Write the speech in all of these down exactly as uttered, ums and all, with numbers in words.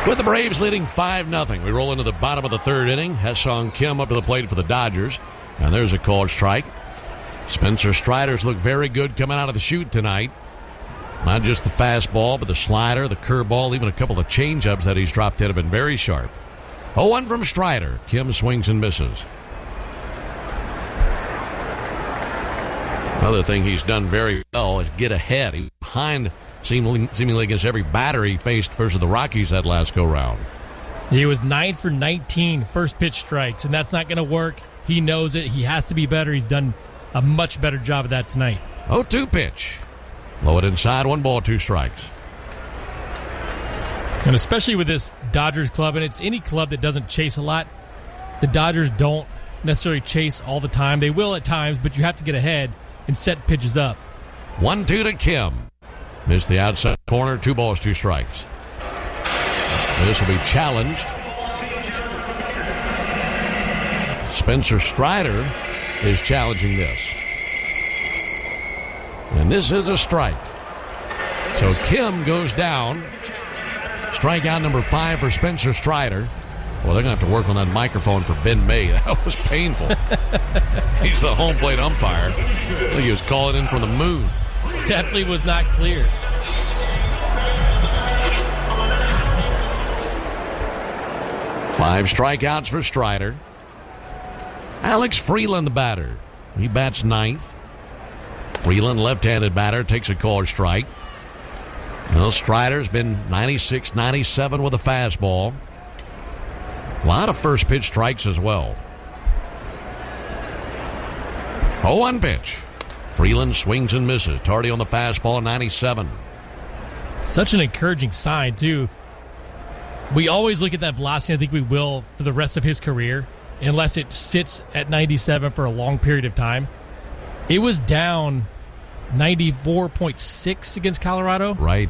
With the Braves leading five nothing, we roll into the bottom of the third inning. Ha-Seong Kim up to the plate for the Dodgers. And there's a called strike. Spencer Strider's look very good coming out of the chute tonight. Not just the fastball, but the slider, the curveball, even a couple of changeups that he's dropped in have been very sharp. oh one from Strider. Kim swings and misses. Another thing he's done very well is get ahead. He's behind seemingly, seemingly against every batter he faced versus the Rockies that last go-round. He was nine for nineteen first pitch strikes, and that's not going to work. He knows it. He has to be better. He's done a much better job of that tonight. oh two pitch. Low it inside, one ball, two strikes. And especially with this Dodgers club, and it's any club that doesn't chase a lot, the Dodgers don't necessarily chase all the time. They will at times, but you have to get ahead and set pitches up. one two to Kim. Missed the outside corner, two balls, two strikes. This will be challenged. Spencer Strider is challenging this. And this is a strike. So Kim goes down. Strikeout number five for Spencer Strider. Well, they're going to have to work on that microphone for Ben May. That was painful. He's the home plate umpire. I think he was calling in from the moon. Definitely was not clear. Five strikeouts for Strider. Alex Freeland, the batter. He bats ninth. Freeland, left-handed batter, takes a called strike. Well, Strider's been ninety-six ninety-seven with a fastball. A lot of first pitch strikes as well. oh one pitch. Freeland swings and misses. Tardy on the fastball, ninety-seven. Such an encouraging sign, too. We always look at that velocity. I think we will for the rest of his career, unless it sits at ninety-seven for a long period of time. It was down ninety-four point six against Colorado. Right.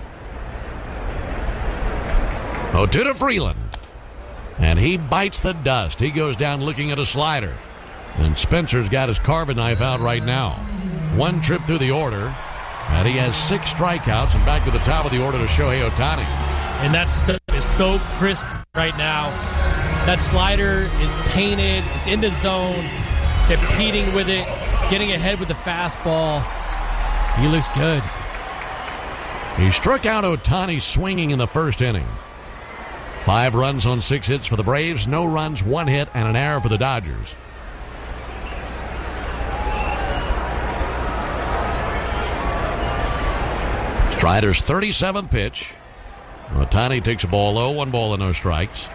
oh two to Freeland. And he bites the dust. He goes down looking at a slider. And Spencer's got his carving knife out right now. One trip through the order. And he has six strikeouts. And back to the top of the order to Shohei Ohtani. And that stuff is so crisp right now. That slider is painted. It's in the zone. Competing with it. Getting ahead with the fastball. He looks good. He struck out Ohtani swinging in the first inning. Five runs on six hits for the Braves. No runs, one hit, and an error for the Dodgers. Strider's thirty-seventh pitch. Ohtani takes a ball low, one ball and no strikes.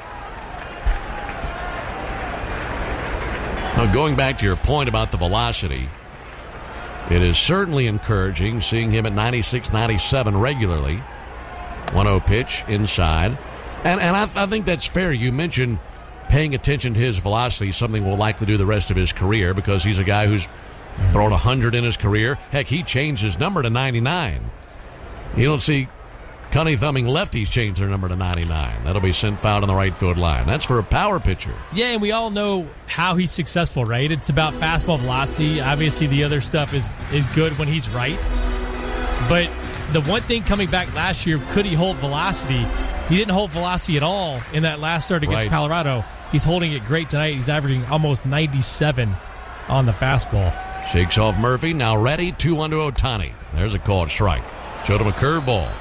Now, going back to your point about the velocity, it is certainly encouraging seeing him at ninety-six ninety-seven regularly. one oh pitch inside. And and I, I think that's fair. You mentioned paying attention to his velocity, something we'll likely do the rest of his career because he's a guy who's thrown one hundred in his career. Heck, he changed his number to ninety-nine. You don't see cunny-thumbing lefties change their number to ninety-nine. That'll be sent foul on the right field line. That's for a power pitcher. Yeah, and we all know how he's successful, right? It's about fastball velocity. Obviously, the other stuff is, is good when he's right. But the one thing coming back last year, could he hold velocity? He didn't hold velocity at all in that last start against right. Colorado. He's holding it great tonight. He's averaging almost ninety-seven on the fastball. Shakes off Murphy. Now ready. two one to Ohtani. There's a called strike. Showed him a curveball.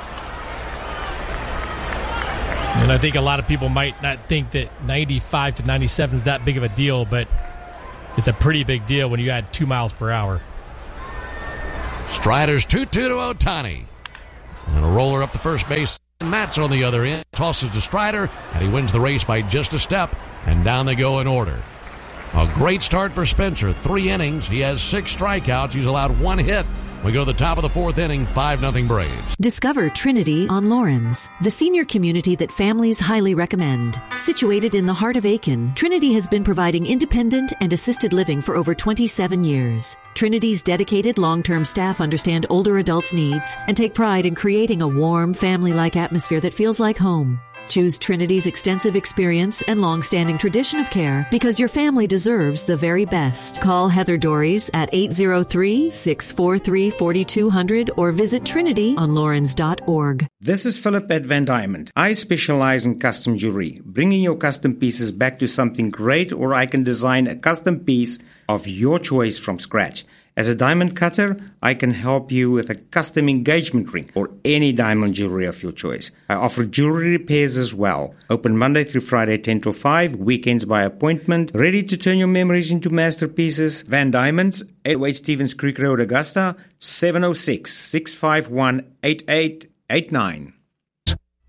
And I think a lot of people might not think that ninety-five to ninety-seven is that big of a deal, but it's a pretty big deal when you add two miles per hour. Strider's two two to Ohtani. And a roller up the first base. Matt's on the other end. Tosses to Strider, and he wins the race by just a step. And down they go in order. A great start for Spencer. Three innings. He has six strikeouts. He's allowed one hit. We go to the top of the fourth inning, five nothing Braves. Discover Trinity on Lawrence, the senior community that families highly recommend. Situated in the heart of Aiken, Trinity has been providing independent and assisted living for over twenty-seven years. Trinity's dedicated long-term staff understand older adults' needs and take pride in creating a warm, family-like atmosphere that feels like home. Choose Trinity's extensive experience and long-standing tradition of care because your family deserves the very best. Call Heather Dorries at eight zero three, six four three, four two zero zero or visit trinity on lawrence dot org. This is Philip at Van Diamond. I specialize in custom jewelry, bringing your custom pieces back to something great, or I can design a custom piece of your choice from scratch. As a diamond cutter, I can help you with a custom engagement ring or any diamond jewelry of your choice. I offer jewelry repairs as well. Open Monday through Friday, ten till five, weekends by appointment. Ready to turn your memories into masterpieces? Van Diamonds, eight oh eight Stevens Creek Road, Augusta, seven oh six, six five one, eight eight eight nine.